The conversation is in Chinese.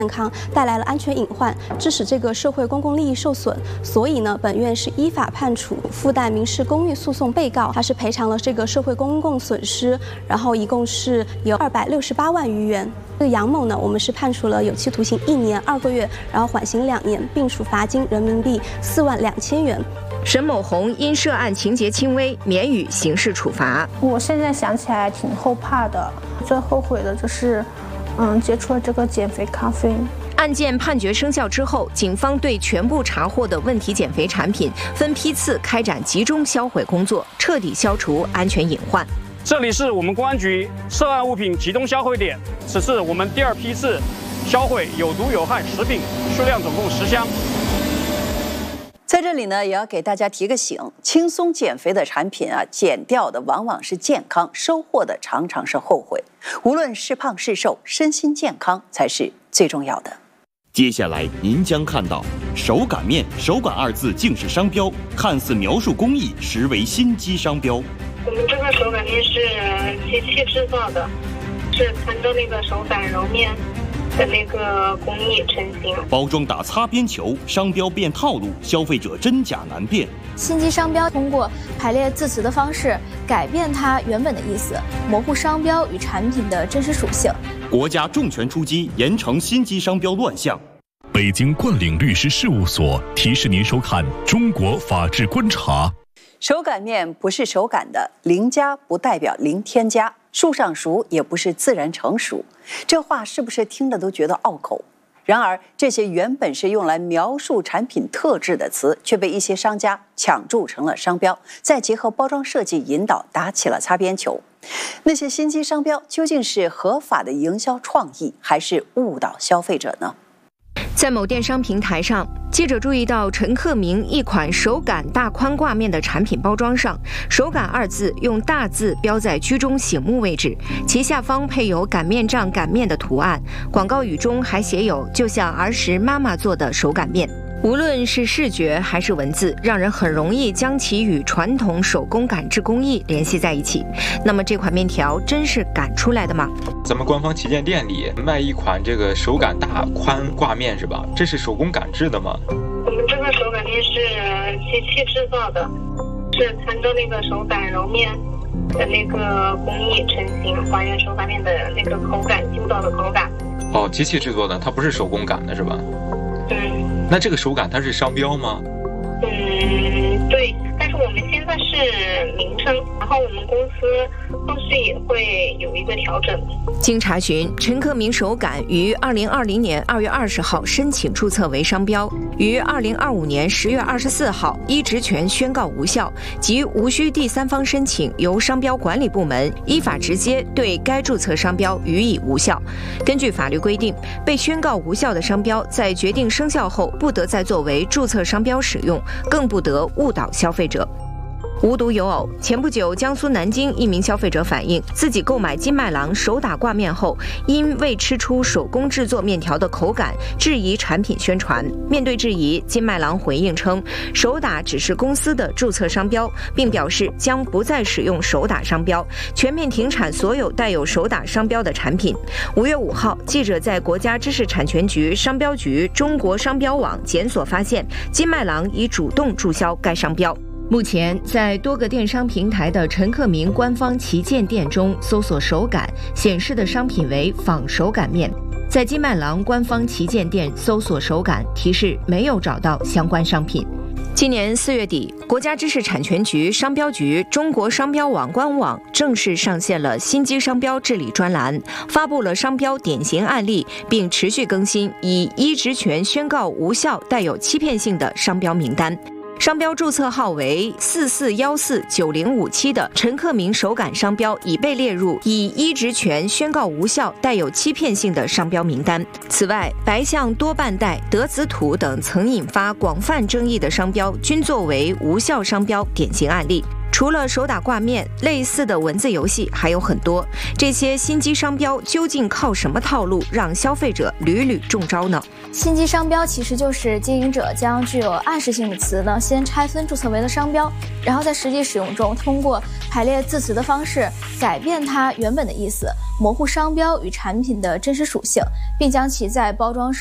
健康带来了安全隐患，致使这个社会公共利益受损。所以呢，本院是依法判处附带民事公寓诉讼被告，他是赔偿了这个社会公共损失，然后一共是有268万余元。这个杨某呢，我们是判处了有期徒刑1年2个月，然后缓刑2年，并处罚金人民币4万2千元。 沈某红因涉案情节轻微，免予刑事处罚。 我现在想起来挺后怕的，最后悔的就是接触了这个减肥咖啡。 案件判决生效之后，警方对全部查获的问题减肥产品分批次开展集中销毁工作，彻底消除安全隐患。 这里是我们公安局涉案物品集中销毁点，此次我们第2批次销毁有毒有害食品，数量总共10箱。 在这里呢，也要给大家提个醒：轻松减肥的产品啊，减掉的往往是健康，收获的常常是后悔。无论是胖是瘦，身心健康才是最重要的。 接下来您将看到手擀面，手擀2字竟是商标，看似描述工艺，实为心机商标。 我们这个手擀面是机器制造的，是参照那个手擀揉面的那个工艺成型， 包装打擦边球，商标变套路，消费者真假难辨。 心机商标通过排列字词的方式改变它原本的意思，模糊商标与产品的真实属性。 国家重拳出击，严惩心机商标乱象。 北京冠岭律师事务所提示您收看《中国法治观察》。 手擀面不是手擀的，零加不代表零添加，树上熟也不是自然成熟。这话是不是听着都觉得拗口？然而，这些原本是用来描述产品特质的词，却被一些商家抢注成了商标，再结合包装设计引导，打起了擦边球。那些心机商标究竟是合法的营销创意，还是误导消费者呢？ 在某电商平台上，记者注意到陈克明一款手擀大宽挂面的产品包装上，手擀2字用大字标在居中醒目位置，其下方配有擀面杖擀面的图案，广告语中还写有就像儿时妈妈做的手擀面。无论是视觉还是文字，让人很容易将其与传统手工擀制工艺联系在一起。那么这款面条真是擀出来的吗？ 咱们官方旗舰店里卖一款这个手擀大宽挂面是吧？这是手工擀制的吗？ 我们这个手擀面是机器制造的，是参照那个手擀揉面的那个工艺成型，还原手擀面的那个口感，筋道的口感。 哦，机器制作的，它不是手工擀的是吧？那这个手擀它是商标吗？ 对，但是我们现在是名称，然后我们公司后续也会有一个调整。 经查询，陈克明手擀于2020年2月20号申请注册为商标，于2025年10月24号依职权宣告无效，即无需第三方申请，由商标管理部门依法直接对该注册商标予以无效。根据法律规定，被宣告无效的商标在决定生效后不得再作为注册商标使用，更不得误导消费者。无独有偶，前不久江苏南京一名消费者反映，自己购买金麦郎手打挂面后，因未吃出手工制作面条的口感，质疑产品宣传。面对质疑，金麦郎回应称，手打只是公司的注册商标，并表示将不再使用手打商标，全面停产所有带有手打商标的产品。5月5号，记者在国家知识产权局、商标局、中国商标网检索发现，金麦郎已主动注销该商标。目前，在多个电商平台的陈克明官方旗舰店中搜索手擀，显示的商品为仿手擀面。在金麦郎官方旗舰店搜索手擀，提示没有找到相关商品。今年4月底，国家知识产权局、商标局、中国商标网官网正式上线了心机商标治理专栏，发布了商标典型案例，并持续更新以依职权宣告无效带有欺骗性的商标名单。商标注册号为44149057的陈克明手擀商标已被列入以依职权宣告无效带有欺骗性的商标名单。此外，白象多半带、德子土等曾引发广泛争议的商标均作为无效商标典型案例。除除了手打挂面，类似的文字游戏还有很多。这些心机商标究竟靠什么套路让消费者屡屡中招呢？ 心机商标其实就是经营者将具有暗示性的词呢，先拆分注册为了商标，然后在实际使用中通过排列字词的方式改变它原本的意思，模糊商标与产品的真实属性，并将其在包装上